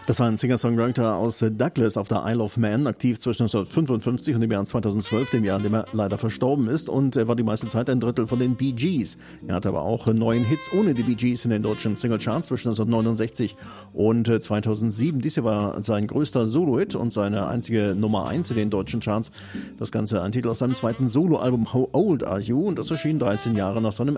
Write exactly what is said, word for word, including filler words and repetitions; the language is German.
Das war ein Singer-Songwriter aus Douglas auf der Isle of Man, aktiv zwischen neunzehnhundertfünfundfünfzig und dem Jahr zweitausendzwölf, dem Jahr, in dem er leider verstorben ist, und er war die meiste Zeit ein Drittel von den Bee Gees. Er hatte aber auch neun Hits ohne die Bee Gees in den deutschen Singlecharts zwischen neunzehnhundertneunundsechzig und zweitausendsieben. Dies hier war sein größter Solo-Hit und seine einzige Nummer eins in den deutschen Charts. Das Ganze ein Titel aus seinem zweiten Soloalbum How Old Are You? Und das erschien dreizehn Jahre nach seinem